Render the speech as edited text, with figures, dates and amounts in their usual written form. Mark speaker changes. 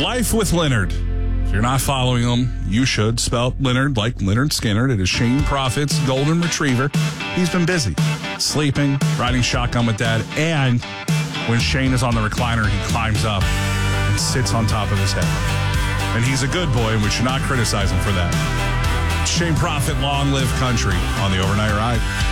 Speaker 1: Life with Leonard. If you're not following him, you should. Spell Leonard like Leonard Skinner. It is Shane Prophet's golden retriever. He's been busy, sleeping, riding shotgun with Dad, and when Shane is on the recliner, he climbs up and sits on top of his head. And he's a good boy, and we should not criticize him for that. Shane Prophet, long live country on the Overnight Ride.